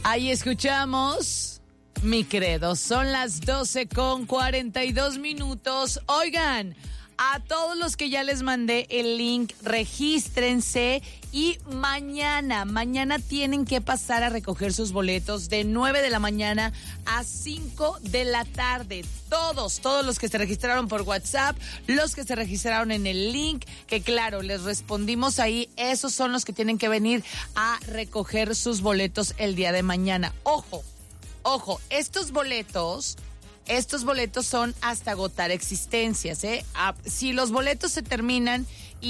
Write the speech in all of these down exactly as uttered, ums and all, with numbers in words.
Ahí escuchamos Mi Credo. Son las doce con cuarenta y dos minutos. Oigan, a todos los que ya les mandé el link, regístrense y mañana, mañana tienen que pasar a recoger sus boletos de nueve de la mañana a cinco de la tarde. Todos, todos los que se registraron por WhatsApp, los que se registraron en el link, que claro, les respondimos ahí, esos son los que tienen que venir a recoger sus boletos el día de mañana. Ojo, ojo, estos boletos... Estos boletos son hasta agotar existencias, ¿eh? Ah, si los boletos se terminan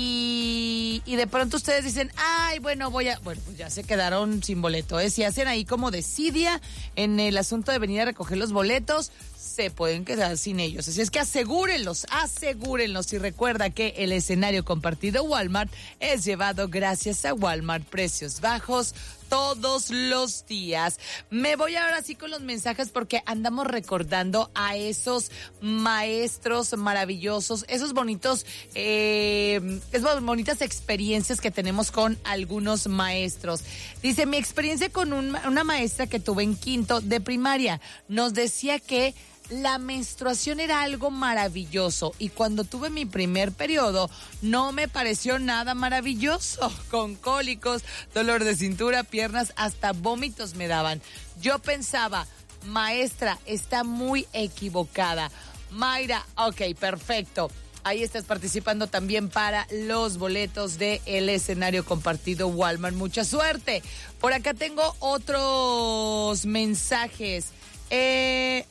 y, y de pronto ustedes dicen, ay, bueno, voy a... Bueno, pues ya se quedaron sin boleto, ¿eh? Si hacen ahí como desidia en el asunto de venir a recoger los boletos, se pueden quedar sin ellos. Así es que asegúrenlos, asegúrenlos. Y recuerda que el escenario compartido Walmart es llevado gracias a Walmart. Precios bajos todos los días. Me voy ahora sí con los mensajes porque andamos recordando a esos maestros maravillosos, esos bonitos, eh, esas bonitas experiencias que tenemos con algunos maestros. Dice, mi experiencia con un, una maestra que tuve en quinto de primaria nos decía que la menstruación era algo maravilloso y cuando tuve mi primer periodo no me pareció nada maravilloso. Con cólicos, dolor de cintura, piernas, hasta vómitos me daban. Yo pensaba, maestra, está muy equivocada. Mayra, ok, perfecto. Ahí estás participando también para los boletos de el escenario compartido Walmart. Mucha suerte. Por acá tengo otros mensajes. Eh...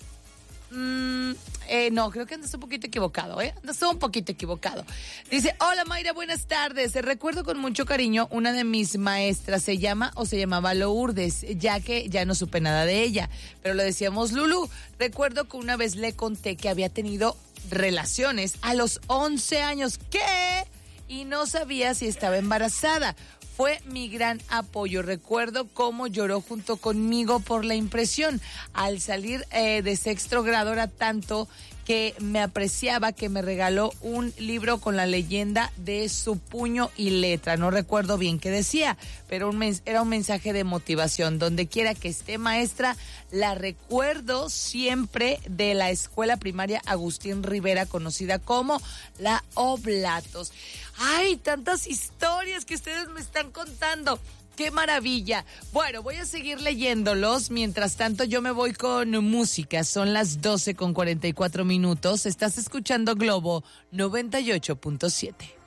Mm, eh, no, creo que andas un poquito equivocado, ¿eh? Andas un poquito equivocado. Dice, hola Mayra, buenas tardes. Recuerdo con mucho cariño una de mis maestras, se llama o se llamaba Lourdes, ya que ya no supe nada de ella, pero le decíamos Lulú. Recuerdo que una vez le conté que había tenido relaciones a los once años. ¿Qué? Y no sabía si estaba embarazada. Fue mi gran apoyo. Recuerdo cómo lloró junto conmigo por la impresión. Al salir eh, de sexto grado era tanto que me apreciaba que me regaló un libro con la leyenda de su puño y letra. No recuerdo bien qué decía, pero un mens- era un mensaje de motivación. Donde quiera que esté, maestra, la recuerdo siempre de la escuela primaria Agustín Rivera, conocida como la Oblatos. ¡Ay, tantas historias que ustedes me están contando! ¡Qué maravilla! Bueno, voy a seguir leyéndolos. Mientras tanto, yo me voy con música. Son las doce con cuarenta y cuatro minutos. Estás escuchando Globo noventa y ocho punto siete.